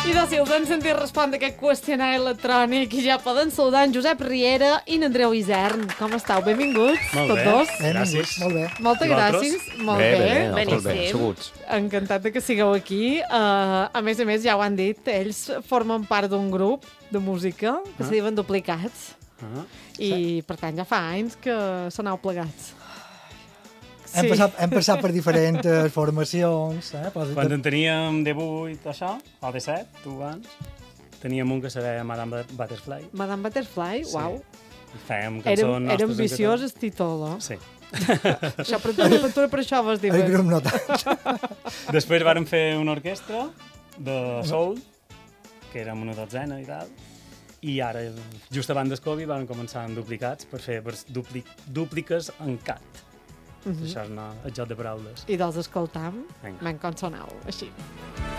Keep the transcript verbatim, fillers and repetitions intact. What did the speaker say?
I doncs, si els han sentit respondre aquest qüestionari electrònic i ja poden saludar en Josep Riera i en Andreu Isern. Com estàu? Benvinguts, Molt tots bé. dos. Gràcies. Molt bé. Moltes I vosaltres? gràcies. Molt Bé, bé. bé, bé, nosaltres bé, Beníssim. seguts. Encantat de que sigueu aquí. Uh, a més a més, ja ho han dit, ells formen part d'un grup de música que Ah. se diuen Duplicats. Ah. I, per tant, ja fa anys que s'aneu plegats. Hem, passat, hem passat per diferents formacions. Eh? Posa- Quan en teníem divuit, això, o disset, tu abans, teníem un que se deia Madame Butterfly. Madame Butterfly, Sí. uau. I fèiem Era, cançons era nostres en ambiciós català. el títol, eh? Sí. Això, per tu, per, per això vos diu. El grup no tant. Després vàrem fer una orquestra de soul, que érem una dotzena i tal, i ara, just abans del Covid, vam començar amb duplicats per fer vers- dupli, dúpliques en cat. Mhm. Això és no, el joc de paraules. I dels escoltam, Vinga. men com sonau, així.